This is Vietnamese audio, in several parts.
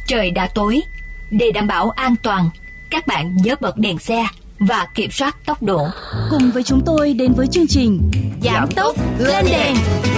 trời đã tối. Để đảm bảo an toàn, các bạn nhớ bật đèn xe và kiểm soát tốc độ. Cùng với chúng tôi đến với chương trình Giảm tốc lên đèn.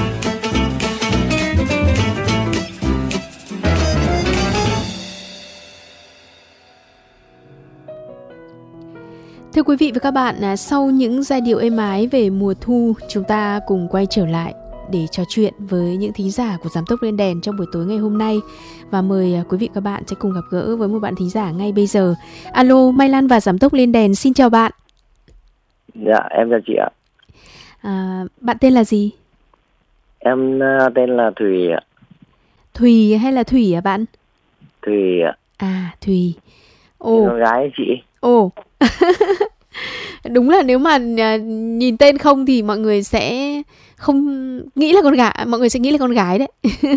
Thưa quý vị và các bạn, sau những giai điệu êm ái về mùa thu, chúng ta cùng quay trở lại để trò chuyện với những thính giả của Giảm tốc lên đèn trong buổi tối ngày hôm nay. Và mời quý vị và các bạn sẽ cùng gặp gỡ với một bạn thính giả ngay bây giờ. Alo, Mai Lan và Giảm tốc lên đèn, xin chào bạn. Dạ, em chào chị ạ. Bạn tên là gì? Em tên là Thùy ạ. Thùy hay là Thủy bạn? Thùy ạ. À, Thùy. Ồ. Con gái chị. Ồ. Đúng là nếu mà nhìn tên không thì mọi người sẽ không nghĩ là con gái, mọi người sẽ nghĩ là con gái đấy.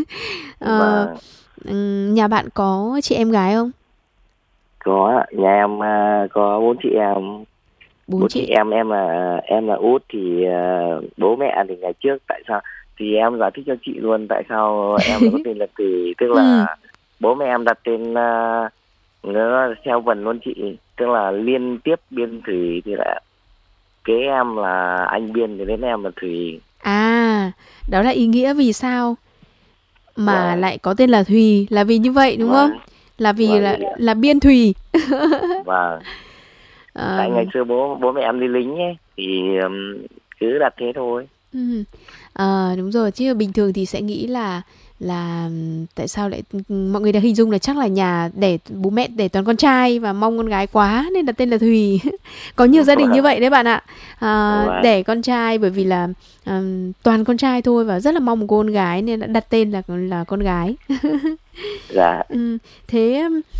Nhà bạn có chị em gái không? Có, nhà em có 4 chị em. 4 chị em là út thì bố mẹ thì ngày trước tại sao thì em giải thích cho chị luôn tại sao em có tên là Thùy, tức là bố mẹ em đặt tên nó theo vần luôn chị, tức là liên tiếp Biên Thùy thì lại kế em là anh Biên thì đến em là Thùy. À, đó là ý nghĩa vì sao mà lại có tên là Thùy, là vì như vậy đúng không? Là vì là Biên Thùy. Vâng. Tại ngày xưa bố mẹ em đi lính ấy thì cứ đặt thế thôi. Đúng rồi, chứ bình thường thì sẽ nghĩ là tại sao lại mọi người đã hình dung là chắc là nhà để bố mẹ để toàn con trai và mong con gái quá nên đặt tên là Thùy. Có nhiều gia đình như vậy đấy bạn ạ. Đẻ con trai bởi vì là toàn con trai thôi và rất là mong một cô con gái nên đã đặt tên là con gái. Dạ. Thế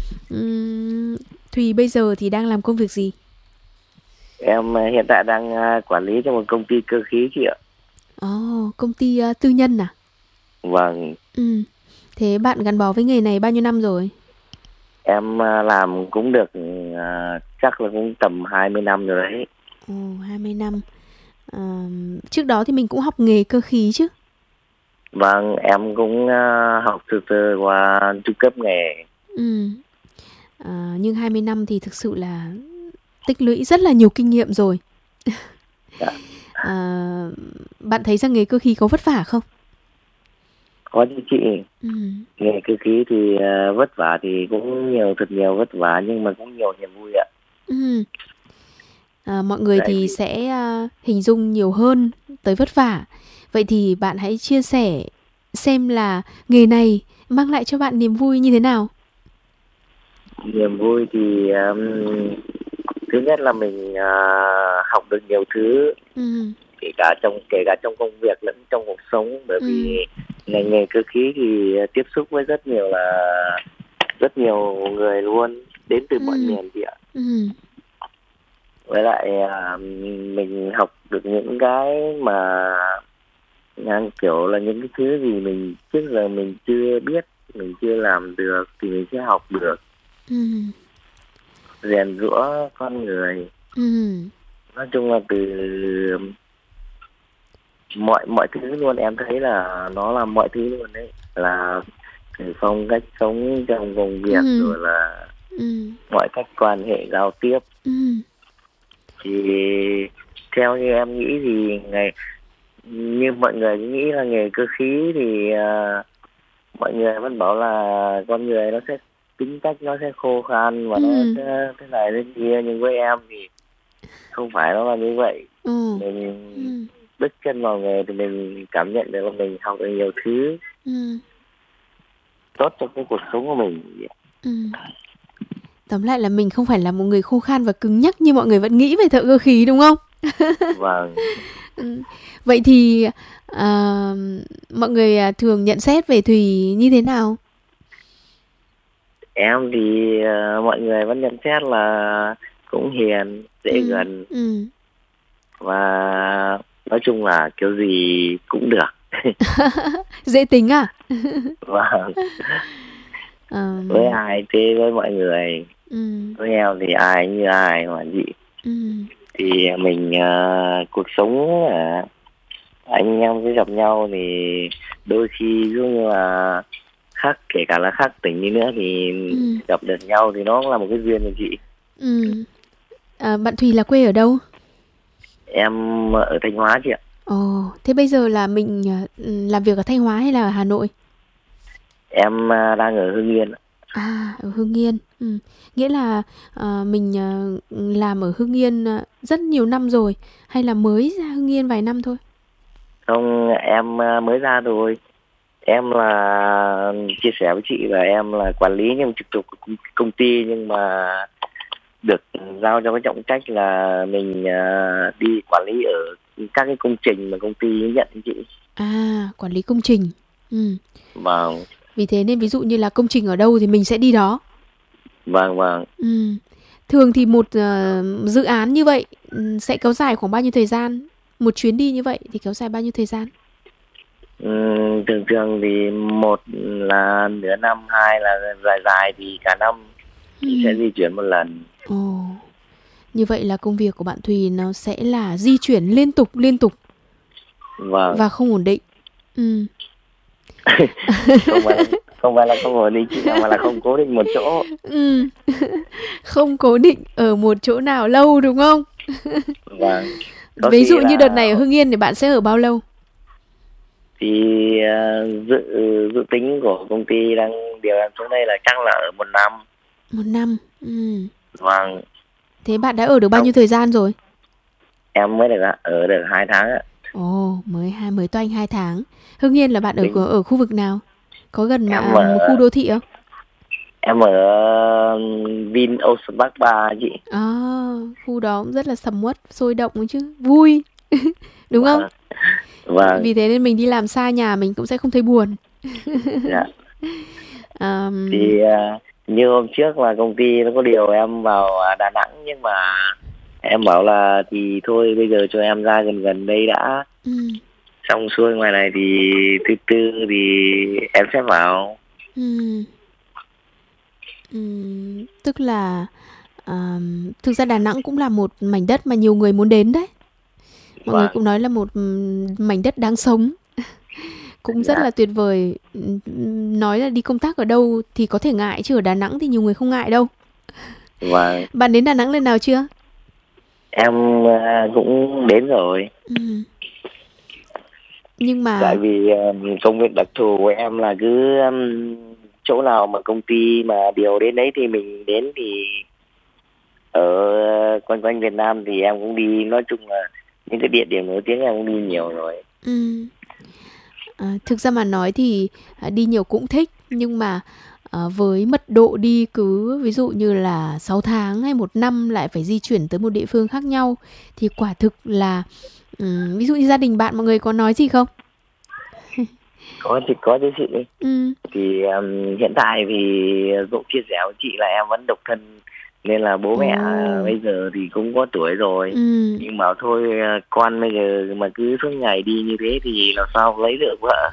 Thùy bây giờ thì đang làm công việc gì? Em hiện tại đang quản lý cho một công ty cơ khí chị ạ. Công ty tư nhân à? Vâng. Thế bạn gắn bó với nghề này bao nhiêu năm rồi? Em làm cũng được chắc là cũng tầm 20 năm rồi đấy. 20 năm. Trước đó thì mình cũng học nghề cơ khí chứ? Vâng, em cũng học từ qua trung cấp nghề. Nhưng 20 năm thì thực sự là tích lũy rất là nhiều kinh nghiệm rồi. Dạ. Bạn thấy rằng nghề cơ khí có vất vả không? Có chứ chị. Nghề cơ khí thì vất vả thì cũng thật nhiều vất vả nhưng mà cũng nhiều niềm vui ạ. Mọi người thì sẽ hình dung nhiều hơn tới vất vả. Vậy thì bạn hãy chia sẻ xem là nghề này mang lại cho bạn niềm vui như thế nào? Niềm vui thì thứ nhất là mình học được nhiều thứ, kể cả trong công việc lẫn trong cuộc sống, bởi vì ngành nghề cơ khí thì tiếp xúc với rất nhiều người luôn, đến từ mọi miền chị ạ. Với lại mình học được những cái mà kiểu là những cái thứ gì mình trước giờ mình chưa biết, mình chưa làm được thì mình sẽ học được. Rèn giũa con người. Nói chung là từ mọi thứ luôn, em thấy là nó là mọi thứ luôn đấy, là phong cách sống trong công việc rồi là mọi cách quan hệ giao tiếp. Thì theo như em nghĩ thì như mọi người nghĩ là nghề cơ khí thì mọi người vẫn bảo là con người nó sẽ tính cách nó sẽ khô khan và nó sẽ thế này thế kia, nhưng với em thì không phải nó là như vậy. Mình bước chân vào nghề thì mình cảm nhận được là mình học được nhiều thứ tốt cho cái cuộc sống của mình. Tóm lại là mình không phải là một người khô khan và cứng nhắc như mọi người vẫn nghĩ về thợ cơ khí đúng không? Vâng. Vậy thì mọi người thường nhận xét về Thùy như thế nào? Em thì mọi người vẫn nhận xét là cũng hiền, dễ gần và nói chung là kiểu gì cũng được. Dễ tính à? Vâng. Với ai thế với mọi người, với em thì ai như ai mà chị. Thì mình cuộc sống anh em cứ gặp nhau thì đôi khi ví dụ như là khác, kể cả là khác tỉnh đi nữa thì gặp được nhau thì nó cũng là một cái duyên của chị. Bạn Thùy là quê ở đâu? Em ở Thanh Hóa chị ạ. Ồ, thế bây giờ là mình làm việc ở Thanh Hóa hay là ở Hà Nội? Em đang ở Hưng Yên. Ở Hưng Yên. Nghĩa là mình làm ở Hưng Yên rất nhiều năm rồi, hay là mới ra Hưng Yên vài năm thôi? Không, em mới ra rồi. Em là chia sẻ với chị là em là quản lý nhưng trực thuộc công ty, nhưng mà được giao cho cái trọng trách là mình đi quản lý ở các cái công trình mà công ty nhận chị. Quản lý công trình. Vâng. Vì thế nên ví dụ như là công trình ở đâu thì mình sẽ đi đó. Vâng. Thường thì một dự án như vậy sẽ kéo dài khoảng bao nhiêu thời gian? Một chuyến đi như vậy thì kéo dài bao nhiêu thời gian? Thường thì một là nửa năm, hai là dài thì cả năm sẽ di chuyển một lần. Như vậy là công việc của bạn Thùy nó sẽ là di chuyển liên tục. Vâng. Và không ổn định. Không phải là không ổn định chị, mà là không cố định một chỗ. Không cố định ở một chỗ nào lâu đúng không? Vâng. Ví dụ như đợt này ở Hưng Yên thì bạn sẽ ở bao lâu? Thì dự tính của công ty đang điều em xuống đây là chắc là ở 1 năm. 1 năm. Vâng. Thế bạn đã ở được bao nhiêu thời gian rồi? Em mới ở được 2 tháng ạ. Mới toanh 2 tháng. Hưng Yên là bạn ở khu vực nào? Có gần một khu đô thị không? Em ở Vin Ocean Park 3 chị. Khu đó cũng rất là sầm uất, sôi động chứ, vui. Đúng không? Vâng. Vì thế nên mình đi làm xa nhà mình cũng sẽ không thấy buồn. Dạ. Thì như hôm trước là công ty nó có điều em vào Đà Nẵng, nhưng mà em bảo là thì thôi bây giờ cho em ra gần đây đã. Xong xuôi ngoài này thì thứ tư thì em sẽ vào. Tức là thực ra Đà Nẵng cũng là một mảnh đất mà nhiều người muốn đến đấy. Mọi người cũng nói là một mảnh đất đáng sống. Cũng rất là tuyệt vời. Nói là đi công tác ở đâu thì có thể ngại, chứ ở Đà Nẵng thì nhiều người không ngại đâu. Bạn đến Đà Nẵng lần nào chưa? Em cũng đến rồi. Nhưng mà tại vì công việc đặc thù của em là cứ chỗ nào mà công ty mà điều đến đấy thì mình đến, thì ở quanh Việt Nam thì em cũng đi, nói chung là những cái địa điểm nổi tiếng em cũng đi nhiều rồi. Thực ra mà nói thì đi nhiều cũng thích, nhưng mà với mật độ đi cứ ví dụ như là 6 tháng hay 1 năm lại phải di chuyển tới một địa phương khác nhau thì quả thực là ví dụ như gia đình bạn mọi người có nói gì không? Có chứ chị. Thì hiện tại thì Dũng chia sẻ với chị là em vẫn độc thân, nên là bố mẹ bây giờ thì cũng có tuổi rồi. Nhưng bảo thôi con bây giờ mà cứ suốt ngày đi như thế thì làm sao lấy được vợ.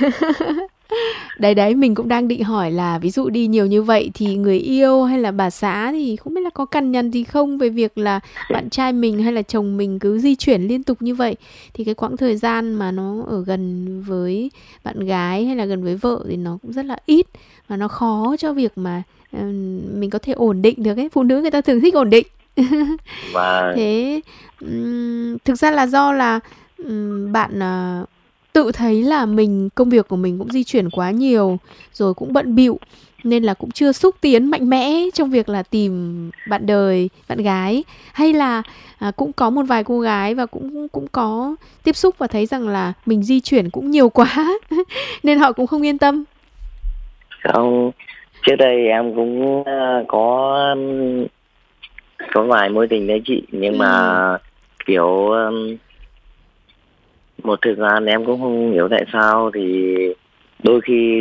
Đấy mình cũng đang định hỏi là ví dụ đi nhiều như vậy thì người yêu hay là bà xã thì không biết là có cằn nhằn gì không về việc là bạn trai mình hay là chồng mình cứ di chuyển liên tục như vậy, thì cái quãng thời gian mà nó ở gần với bạn gái hay là gần với vợ thì nó cũng rất là ít, và nó khó cho việc mà mình có thể ổn định được ấy. Phụ nữ người ta thường thích ổn định. Thế thực ra là do là bạn tự thấy là công việc của mình cũng di chuyển quá nhiều rồi, cũng bận bịu nên là cũng chưa xúc tiến mạnh mẽ trong việc là tìm bạn đời, bạn gái, hay là cũng có một vài cô gái và cũng có tiếp xúc và thấy rằng là mình di chuyển cũng nhiều quá nên họ cũng không yên tâm. Không, trước đây em cũng có vài mối tình đấy chị, nhưng mà kiểu một thời gian em cũng không hiểu tại sao thì đôi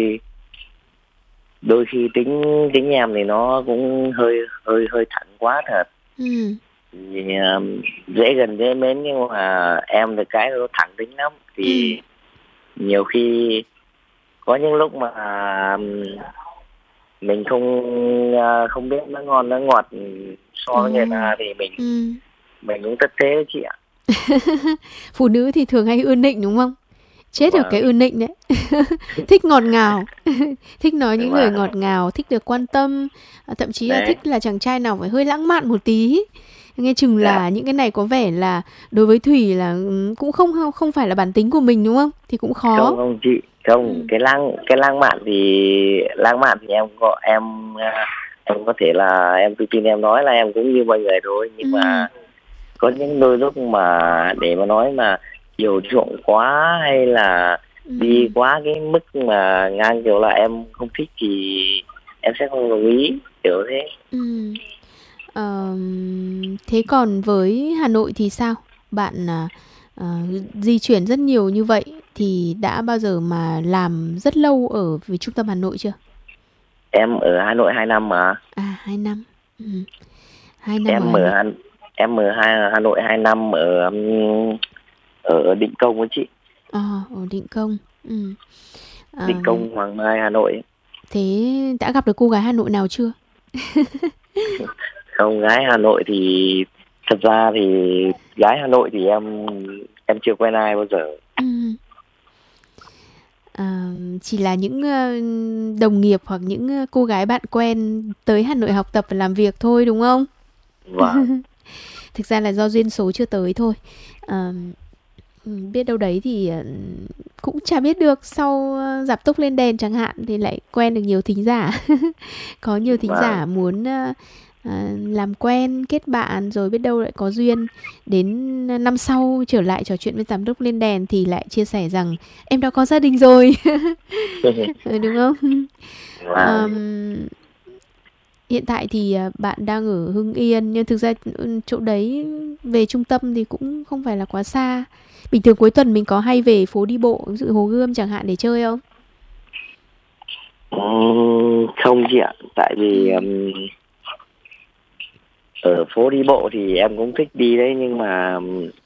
khi tính em thì nó cũng hơi thẳng quá thật. Thì dễ gần dễ mến, nhưng mà em thì cái nó thẳng tính lắm, thì nhiều khi có những lúc mà mình không biết nó ngon nó ngọt so với người ta thì mình cũng tất thế chị ạ. Phụ nữ thì thường hay ưa nịnh đúng không? Chết được cái ưa nịnh đấy. Thích ngọt ngào. Thích nói những lời ngọt ngào, thích được quan tâm, thậm chí là thích là chàng trai nào phải hơi lãng mạn một tí. Nghe chừng là những cái này có vẻ là đối với Thủy là cũng không phải là bản tính của mình đúng không? Thì cũng khó. Không chị, không. Cái lãng mạn thì em có thể là em tự tin em nói là em cũng như mọi người thôi, nhưng mà có những đôi lúc mà để mà nói mà chiều chuộng quá hay là đi quá cái mức mà ngang kiểu là em không thích thì em sẽ không đồng ý, kiểu thế. Thế còn với Hà Nội thì sao? Bạn di chuyển rất nhiều như vậy thì đã bao giờ mà làm rất lâu ở về trung tâm Hà Nội chưa? Em ở Hà Nội 2 năm mà. 2 năm. 2 năm Em ở Hà Nội 2 năm ở Định Công với chị. Ở Định Công. Định Công, Hoàng Mai, Hà Nội. Thế đã gặp được cô gái Hà Nội nào chưa? Không, gái Hà Nội thì thật ra thì gái Hà Nội thì em chưa quen ai bao giờ. Chỉ là những đồng nghiệp hoặc những cô gái bạn quen tới Hà Nội học tập và làm việc thôi đúng không? Vâng. Thực ra là do duyên số chưa tới thôi. Biết đâu đấy thì cũng chả biết được, sau Dạp Túc Lên Đèn chẳng hạn thì lại quen được nhiều thính giả. Có nhiều thính giả muốn làm quen, kết bạn, rồi biết đâu lại có duyên. Đến năm sau trở lại trò chuyện với Dạp Túc Lên Đèn thì lại chia sẻ rằng em đã có gia đình rồi. Đúng không? Hiện tại thì bạn đang ở Hưng Yên, nhưng thực ra chỗ đấy về trung tâm thì cũng không phải là quá xa. Bình thường cuối tuần mình có hay về phố đi bộ, ví dụ Hồ Gươm chẳng hạn để chơi không? Không chị ạ, tại vì ở phố đi bộ thì em cũng thích đi đấy, nhưng mà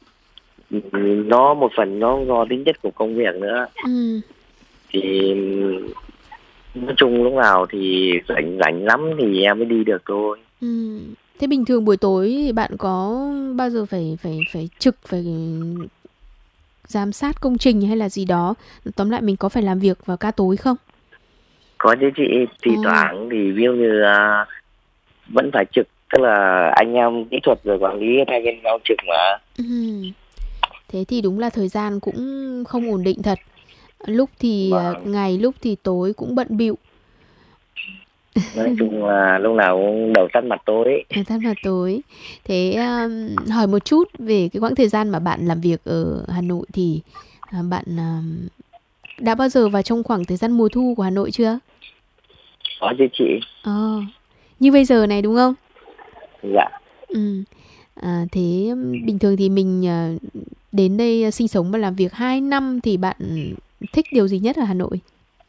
nó một phần nó do tính chất của công việc nữa. Thì nói chung lúc nào thì rảnh lắm thì em mới đi được thôi. Thế bình thường buổi tối thì bạn có bao giờ phải trực, phải giám sát công trình hay là gì đó, tóm lại mình có phải làm việc vào ca tối không? Có chứ chị, thi thoảng thì ví dụ như vẫn phải trực, tức là anh em kỹ thuật rồi quản lý thay bên nhau trực mà. Thế thì đúng là thời gian cũng không ổn định thật. Lúc thì ngày, lúc thì tối cũng bận bịu. Nói chung là lúc nào cũng đầu tắt mặt tối. Thế hỏi một chút về cái quãng thời gian mà bạn làm việc ở Hà Nội thì bạn đã bao giờ vào trong khoảng thời gian mùa thu của Hà Nội chưa? Có chứ chị. Như bây giờ này đúng không? Dạ. Thế bình thường thì mình đến đây sinh sống và làm việc 2 năm thì bạn thích điều gì nhất ở Hà Nội?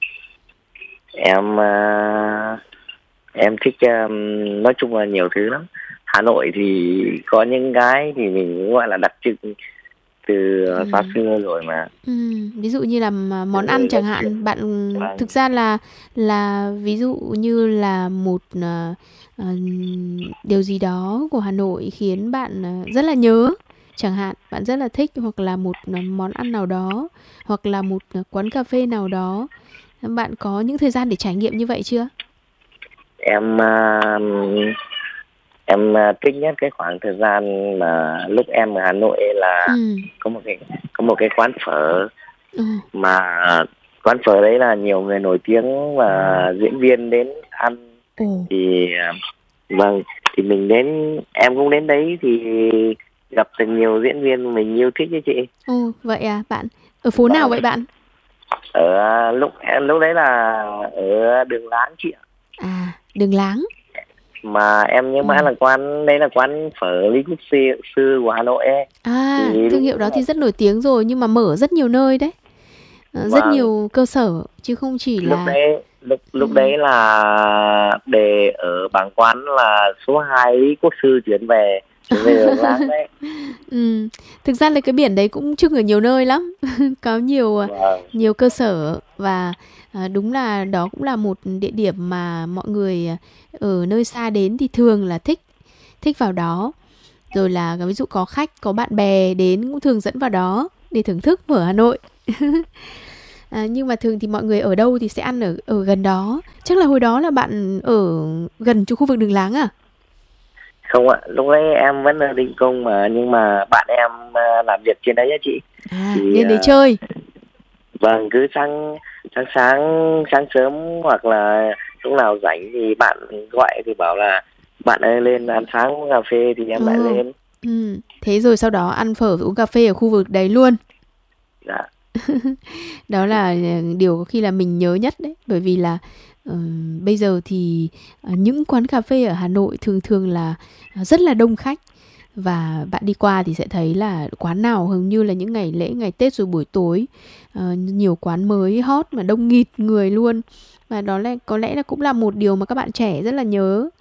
Em thích nói chung là nhiều thứ lắm. Hà Nội thì có những cái thì mình gọi là đặc trưng từ xa xưa rồi mà. Ví dụ như là món ăn chẳng hạn, bạn thực ra là ví dụ như là một điều gì đó của Hà Nội khiến bạn rất là nhớ chẳng hạn, bạn rất là thích, hoặc là một món ăn nào đó, hoặc là một quán cà phê nào đó. Bạn có những thời gian để trải nghiệm như vậy chưa? Em thích nhất cái khoảng thời gian mà lúc em ở Hà Nội là có một cái quán phở mà quán phở đấy là nhiều người nổi tiếng và diễn viên đến ăn. Thì thì mình đến, em cũng đến đấy thì gặp được nhiều diễn viên mình yêu thích với chị. Vậy à? Bạn ở phố nào vậy bạn? Ở lúc đấy là ở Đường Láng chị ạ. Đường Láng. Mà em nhớ mãi là đây là quán phở Lý Quốc Sư của Hà Nội ấy. Thương hiệu đó thì rất nổi tiếng rồi, nhưng mà mở rất nhiều nơi đấy. Rất nhiều cơ sở chứ không chỉ là lúc đấy là để ở bảng quán là số 2 Lý Quốc Sư chuyển về Đường Láng đấy. Thực ra là cái biển đấy cũng trưng ở nhiều nơi lắm. Có nhiều cơ sở, và đúng là đó cũng là một địa điểm mà mọi người ở nơi xa đến thì thường là thích vào đó. Rồi là ví dụ có khách, có bạn bè đến cũng thường dẫn vào đó để thưởng thức phở Hà Nội. Nhưng mà thường thì mọi người ở đâu thì sẽ ăn ở gần đó. Chắc là hồi đó là bạn ở gần chỗ khu vực Đường Láng à? Không ạ, lúc đấy em vẫn ở Định Công mà, nhưng mà bạn em làm việc trên đấy á chị. Thì lên đấy chơi. Vâng, cứ sáng sớm hoặc là lúc nào rảnh thì bạn gọi thì bảo là bạn ơi lên ăn sáng uống cà phê thì em lại lên. Thế rồi sau đó ăn phở uống cà phê ở khu vực đấy luôn. Dạ. Đó là điều có khi là mình nhớ nhất đấy, bởi vì là bây giờ thì những quán cà phê ở Hà Nội thường là rất là đông khách. Và bạn đi qua thì sẽ thấy là quán nào hầu như là những ngày lễ, ngày Tết rồi buổi tối nhiều quán mới hot mà đông nghịt người luôn. Và đó là có lẽ là cũng là một điều mà các bạn trẻ rất là nhớ.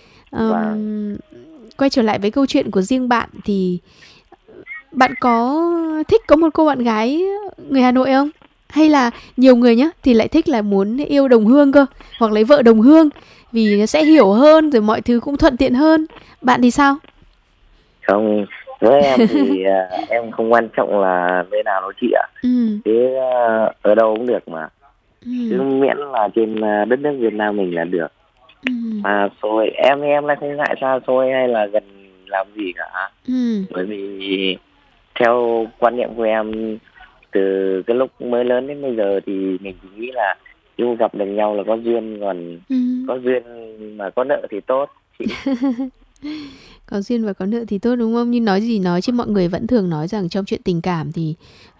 Quay trở lại với câu chuyện của riêng bạn thì bạn có thích có một cô bạn gái người Hà Nội không? Hay là nhiều người nhá thì lại thích là muốn yêu đồng hương cơ, hoặc lấy vợ đồng hương vì nó sẽ hiểu hơn rồi mọi thứ cũng thuận tiện hơn. Bạn thì sao? Không, với em thì em không quan trọng là nơi nào đâu chị ạ. Thế ở đâu cũng được mà. Cứ miễn là trên đất nước Việt Nam mình là được. Mà xôi em lại không ngại xa xôi hay là gần làm gì cả. Bởi vì theo quan niệm của em, từ cái lúc mới lớn đến bây giờ thì mình chỉ nghĩ là yêu gặp được nhau là có duyên, còn có duyên mà có nợ thì tốt chị. Có duyên và có nợ thì tốt, đúng không? Nhưng nói gì nói chứ mọi người vẫn thường nói rằng trong chuyện tình cảm thì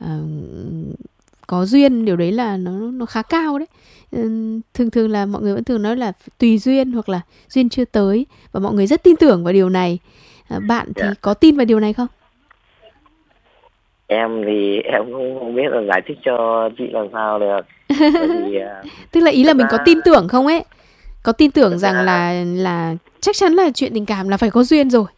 có duyên, điều đấy là nó khá cao đấy. Thường là mọi người vẫn thường nói là tùy duyên hoặc là duyên chưa tới, và mọi người rất tin tưởng vào điều này. Bạn thì có tin vào điều này không? Em thì em không biết là giải thích cho chị làm sao được. Bởi vì, tức là ý là mình có tin tưởng không ấy? Có tin tưởng rằng là chắc chắn là chuyện tình cảm là phải có duyên rồi.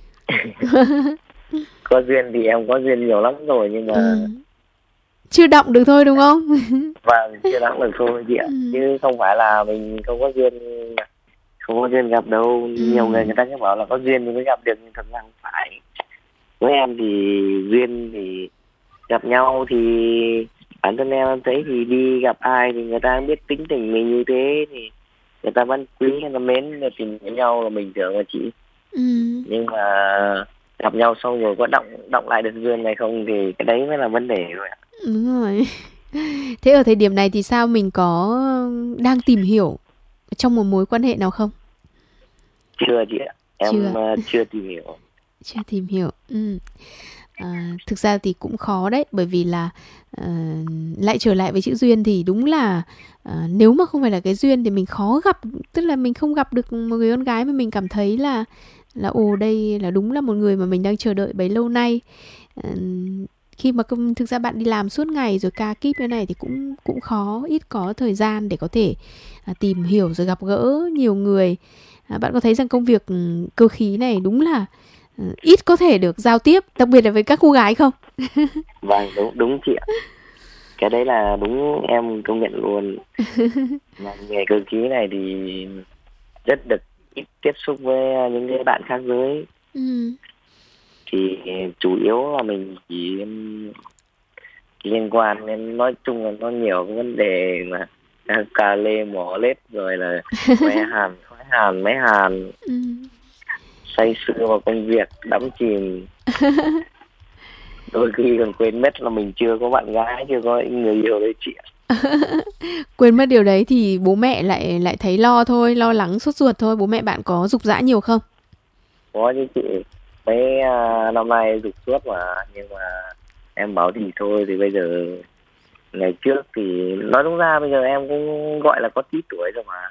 Có duyên thì em có duyên nhiều lắm rồi, nhưng mà chưa đọng được thôi, đúng không? Vâng, chưa đọng được thôi chị ạ. Chứ không phải là mình không có duyên gặp đâu. Nhiều người ta cứ bảo là có duyên thì mới gặp được, nhưng thật ra không phải. Với em thì duyên thì gặp nhau thì bản thân em thấy thì đi gặp ai thì người ta biết tính tình mình như thế thì người ta vẫn quý, người ta mến, người tìm nhau là bình thường mà chị. Nhưng mà gặp nhau xong rồi có động lại được duyên này không thì cái đấy mới là vấn đề rồi ạ. Đúng rồi. Thế ở thời điểm này thì sao, mình có đang tìm hiểu trong một mối quan hệ nào không? Chưa chị ạ. Em chưa tìm hiểu. Chưa tìm hiểu. Thực ra thì cũng khó đấy, bởi vì là lại trở lại với chữ duyên thì đúng là nếu mà không phải là cái duyên thì mình khó gặp, tức là mình không gặp được một người con gái mà mình cảm thấy là đây là đúng là một người mà mình đang chờ đợi bấy lâu nay. Khi mà thực ra bạn đi làm suốt ngày rồi ca kíp như này thì cũng khó, ít có thời gian để có thể tìm hiểu rồi gặp gỡ nhiều người. Bạn có thấy rằng công việc cơ khí này đúng là ít có thể được giao tiếp, đặc biệt là với các cô gái không? Vâng, đúng chị ạ. Cái đấy là đúng, em công nhận luôn. Mà nghề cơ khí này thì rất được ít tiếp xúc với những cái bạn khác giới. Thì chủ yếu là mình chỉ liên quan đến, nói chung là nó nhiều cái vấn đề mà cà lê mỏ lết rồi là máy hàn say sưa vào công việc, đắm chìm. Đôi khi còn quên mất là mình chưa có bạn gái, chưa có người yêu đấy chị ạ. Quên mất điều đấy thì bố mẹ lại thấy lo thôi, lo lắng sốt ruột thôi. Bố mẹ bạn có giục giã nhiều không? Có chứ chị. Mấy năm nay giục suốt mà, nhưng mà em bảo thì thôi. Thì bây giờ ngày trước thì nói đúng ra bây giờ em cũng gọi là có tí tuổi rồi mà.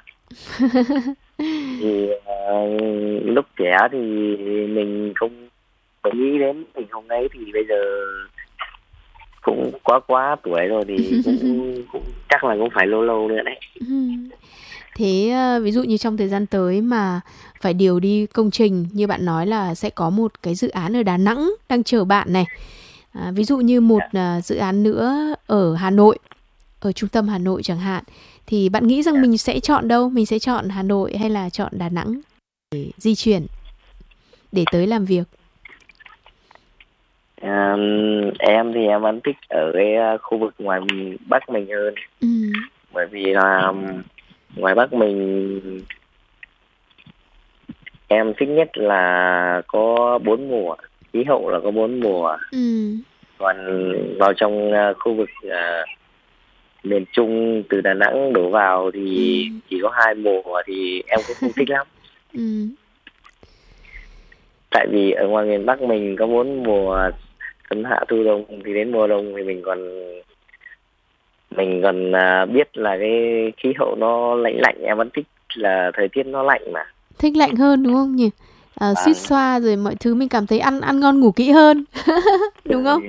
Thì lúc trẻ thì mình không nghĩ đến, mình không ấy, thì bây giờ cũng quá tuổi rồi thì cũng chắc là cũng phải lâu nữa đấy. Thế ví dụ như trong thời gian tới mà phải điều đi công trình, như bạn nói là sẽ có một cái dự án ở Đà Nẵng đang chờ bạn này. Ví dụ như một dự án nữa ở Hà Nội, ở trung tâm Hà Nội chẳng hạn, thì bạn nghĩ rằng mình sẽ chọn đâu? Mình sẽ chọn Hà Nội hay là chọn Đà Nẵng để di chuyển, để tới làm việc? Em thì em vẫn thích ở cái khu vực ngoài Bắc mình hơn. Bởi vì là ngoài Bắc mình em thích nhất là có 4 mùa, khí hậu là có 4 mùa. Còn vào trong khu vực miền Trung từ Đà Nẵng đổ vào thì chỉ có 2 mùa thì em cũng không thích lắm. Tại vì ở ngoài miền Bắc mình có 4 mùa xuân hạ thu đông, thì đến mùa đông thì mình còn biết là cái khí hậu nó lạnh lạnh, em vẫn thích là thời tiết nó lạnh mà. Thích lạnh hơn đúng không nhỉ? Suýt xoa rồi mọi thứ mình cảm thấy ăn ngon ngủ kỹ hơn. Đúng không?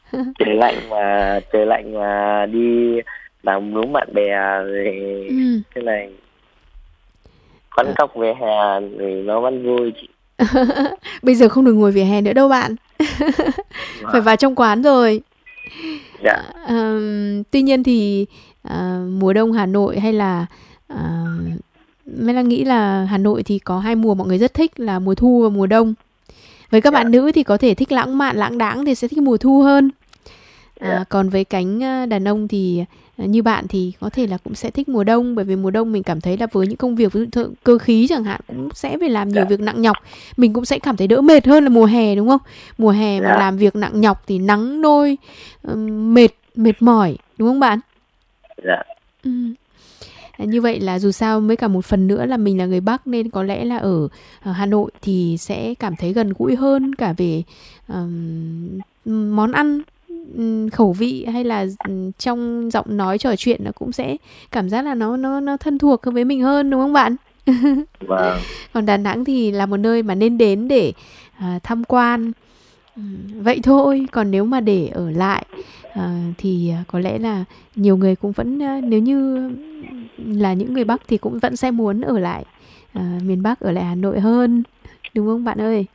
Trời lạnh mà đi làm đúng bạn bè rồi thế này quán cóc về hè thì nó vẫn vui chị. Bây giờ không được ngồi vỉa hè nữa đâu bạn. Phải vào trong quán rồi. Dạ. Tuy nhiên thì mùa đông Hà Nội hay là mới là nghĩ là Hà Nội thì có 2 mùa mọi người rất thích là mùa thu và mùa đông. Với các bạn nữ thì có thể thích lãng mạn, lãng đãng thì sẽ thích mùa thu hơn. Còn với cánh đàn ông thì như bạn thì có thể là cũng sẽ thích mùa đông, bởi vì mùa đông mình cảm thấy là với những công việc ví dụ cơ khí chẳng hạn cũng sẽ phải làm nhiều việc nặng nhọc, mình cũng sẽ cảm thấy đỡ mệt hơn là mùa hè đúng không? Mùa hè mà làm việc nặng nhọc thì nắng nôi, mệt mỏi đúng không bạn? Dạ. Như vậy là dù sao mới cả một phần nữa là mình là người Bắc nên có lẽ là ở Hà Nội thì sẽ cảm thấy gần gũi hơn cả về món ăn, khẩu vị hay là trong giọng nói trò chuyện nó cũng sẽ cảm giác là nó thân thuộc với mình hơn đúng không bạn? Vâng. Còn Đà Nẵng thì là một nơi mà nên đến để tham quan. Vậy thôi, còn nếu mà để ở lại thì có lẽ là nhiều người cũng vẫn nếu như là những người Bắc thì cũng vẫn sẽ muốn ở lại miền Bắc, ở lại Hà Nội hơn, đúng không bạn ơi?